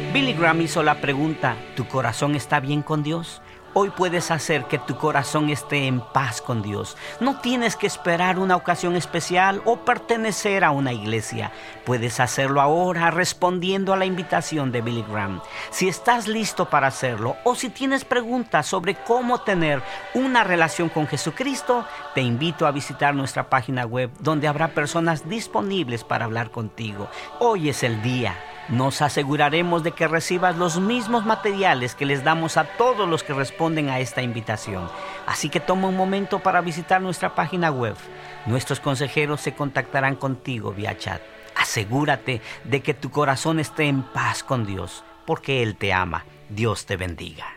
Billy Graham hizo la pregunta: ¿tu corazón está bien con Dios? Hoy puedes hacer que tu corazón esté en paz con Dios. No tienes que esperar una ocasión especial o pertenecer a una iglesia. Puedes hacerlo ahora respondiendo a la invitación de Billy Graham. Si estás listo para hacerlo o si tienes preguntas sobre cómo tener una relación con Jesucristo, te invito a visitar nuestra página web, donde habrá personas disponibles para hablar contigo. Hoy es el día. Nos aseguraremos de que recibas los mismos materiales que les damos a todos los que responden a esta invitación. Así que toma un momento para visitar nuestra página web. Nuestros consejeros se contactarán contigo vía chat. Asegúrate de que tu corazón esté en paz con Dios, porque Él te ama. Dios te bendiga.